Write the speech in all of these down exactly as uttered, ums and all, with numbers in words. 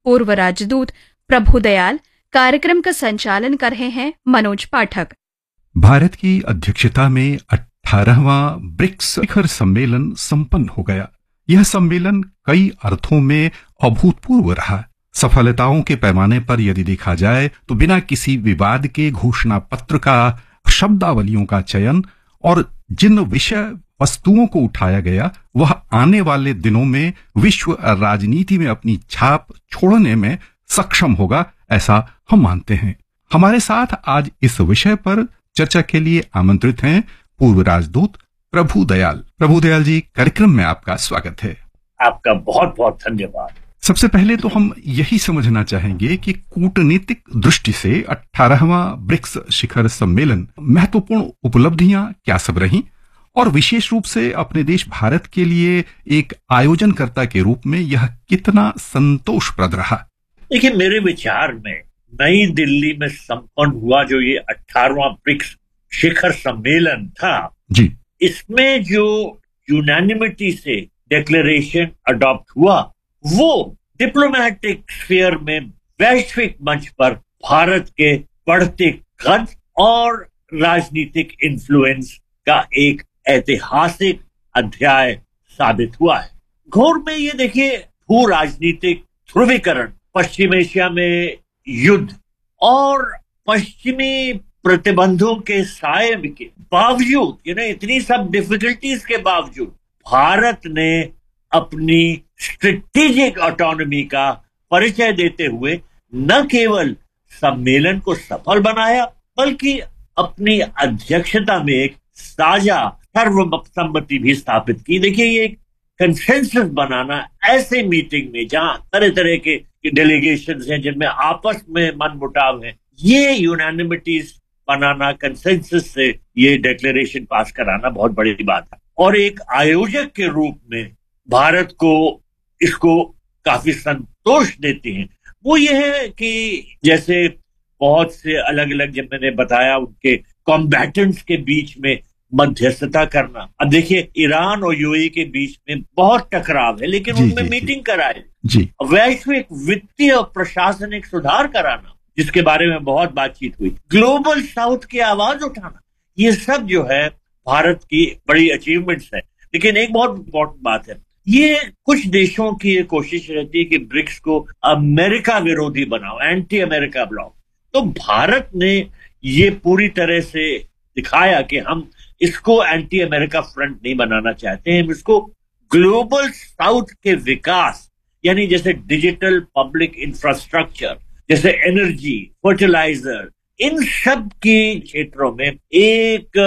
पूर्व राजदूत प्रभुदयाल। कार्यक्रम का संचालन कर रहे हैं मनोज पाठक। भारत की अध्यक्षता में अठारहवां ब्रिक्स शिखर सम्मेलन संपन्न हो गया। यह सम्मेलन कई अर्थों में अभूतपूर्व रहा। सफलताओं के पैमाने पर यदि देखा जाए तो बिना किसी विवाद के घोषणा पत्र का, शब्दावलियों का चयन और जिन विषय वस्तुओं को उठाया गया वह आने वाले दिनों में विश्व राजनीति में अपनी छाप छोड़ने में सक्षम होगा, ऐसा हम मानते हैं। हमारे साथ आज इस विषय पर चर्चा के लिए आमंत्रित हैं पूर्व राजदूत प्रभुदयाल। प्रभुदयाल जी, कार्यक्रम में आपका स्वागत है। आपका बहुत बहुत धन्यवाद। सबसे पहले तो हम यही समझना चाहेंगे कि कूटनीतिक दृष्टि से अठारहवां ब्रिक्स शिखर सम्मेलन महत्वपूर्ण उपलब्धियां क्या सब रहीं और विशेष रूप से अपने देश भारत के लिए एक आयोजनकर्ता के रूप में यह कितना संतोषप्रद रहा? देखिए, मेरे विचार में नई दिल्ली में संपन्न हुआ जो ये अठारहवां ब्रिक्स शिखर सम्मेलन था जी, इसमें जो यूनानिमिटी से डिक्लेरेशन अडॉप्ट हुआ वो डिप्लोमेटिक स्फीयर में वैश्विक मंच पर भारत के बढ़ते कद और राजनीतिक इन्फ्लुएंस का एक ऐतिहासिक अध्याय साबित हुआ है। घोर में ये देखिए, भू राजनीतिक ध्रुवीकरण, पश्चिम एशिया में युद्ध और पश्चिमी प्रतिबंधों के साये के बावजूद, यू नो इतनी सब डिफिकल्टीज के बावजूद भारत ने अपनी स्ट्रेटेजिक ऑटोनॉमी का परिचय देते हुए न केवल सम्मेलन को सफल बनाया बल्कि अपनी अध्यक्षता में एक साझा सर्वसम्मति भी स्थापित की। देखिए, ये एक कंसेंसस बनाना ऐसे मीटिंग में जहां तरह तरह के डेलीगेशंस हैं जिनमें आपस में मनमुटाव है, ये यूनानिमिटीज बनाना, कंसेंसस से ये डिक्लेरेशन पास कराना बहुत बड़ी बात है। और एक आयोजक के रूप में भारत को इसको काफी संतोष देती हैं वो ये है कि जैसे बहुत से अलग अलग, जब मैंने बताया, उनके कॉम्बैटेंट्स के बीच में मध्यस्थता करना। अब देखिए, ईरान और यूएई के बीच में बहुत टकराव है लेकिन उनमें जी, मीटिंग कराए जी। वैश्विक वित्तीय और प्रशासनिक सुधार कराना, जिसके बारे में बहुत बातचीत हुई, ग्लोबल साउथ की आवाज उठाना, ये सब जो है भारत की बड़ी अचीवमेंट्स है। लेकिन एक बहुत इंपॉर्टेंट बात है, ये कुछ देशों की ये कोशिश रहती है कि ब्रिक्स को अमेरिका विरोधी बनाओ, एंटी अमेरिका ब्लॉक। तो भारत ने ये पूरी तरह से दिखाया कि हम इसको एंटी अमेरिका फ्रंट नहीं बनाना चाहते हैं, हम इसको ग्लोबल साउथ के विकास, यानी जैसे डिजिटल पब्लिक इंफ्रास्ट्रक्चर, जैसे एनर्जी, फर्टिलाइजर, इन सब के क्षेत्रों में एक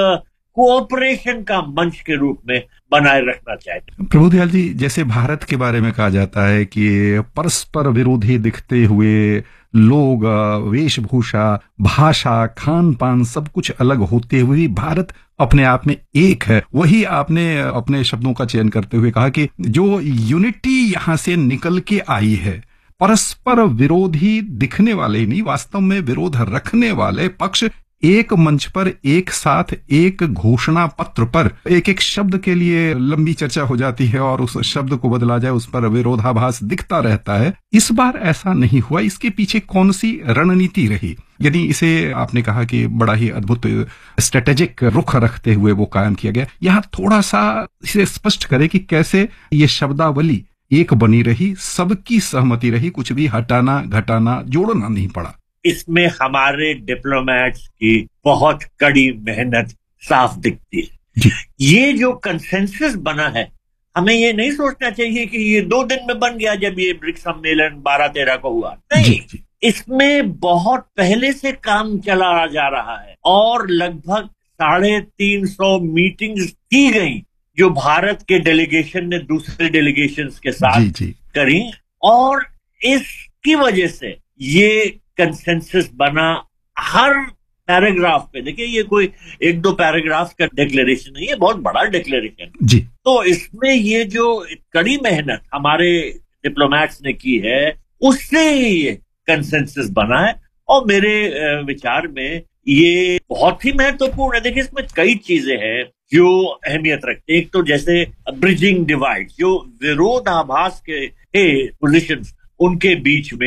कोऑपरेशन का मंच के रूप में बनाए रखना चाहते हैं। प्रभुदयाल जी, जैसे भारत के बारे में कहा जाता है कि परस्पर विरोधी दिखते हुए लोग, वेशभूषा, भाषा, खान पान सब कुछ अलग होते हुए भारत अपने आप में एक है। वही आपने अपने शब्दों का चयन करते हुए कहा कि जो यूनिटी यहां से निकल के आई है, परस्पर विरोधी दिखने वाले नहीं, वास्तव में विरोध रखने वाले पक्ष एक मंच पर एक साथ एक घोषणा पत्र पर एक एक शब्द के लिए लंबी चर्चा हो जाती है और उस शब्द को बदला जाए, उस पर विरोधाभास दिखता रहता है। इस बार ऐसा नहीं हुआ। इसके पीछे कौन सी रणनीति रही? यानी इसे आपने कहा कि बड़ा ही अद्भुत स्ट्रेटेजिक रुख रखते हुए वो कायम किया गया। यहाँ थोड़ा सा इसे स्पष्ट करें कि कैसे ये शब्दावली एक बनी रही, सबकी सहमति रही, कुछ भी हटाना, घटाना, जोड़ना नहीं पड़ा। इसमें हमारे डिप्लोमेट्स की बहुत कड़ी मेहनत साफ दिखती है। ये जो कंसेंसस बना है, हमें ये नहीं सोचना चाहिए कि ये दो दिन में बन गया जब ये ब्रिक्स सम्मेलन बारह तेरह को हुआ। नहीं, जी, जी। इसमें बहुत पहले से काम चला जा रहा है और लगभग साढ़े तीन सौ मीटिंग्स की गई जो भारत के डेलीगेशन ने दूसरे डेलीगेशंस के साथ जी, जी। करी और इसकी वजह से ये कंसेंसस बना। हर पैराग्राफ पे, देखिए ये कोई एक दो पैराग्राफ का डिक्लेरेशन नहीं है, बहुत बड़ा डिक्लेरेशन जी। तो इसमें ये जो कड़ी मेहनत हमारे डिप्लोमेट्स ने की है उससे ये कंसेंसस बना है और मेरे विचार में ये बहुत ही महत्वपूर्ण है। देखिए, इसमें कई चीजें हैं जो अहमियत रखते हैं। एक तो जैसे ब्रिजिंग डिवाइड, जो विरोधाभास के पोजीशंस उनके बीच में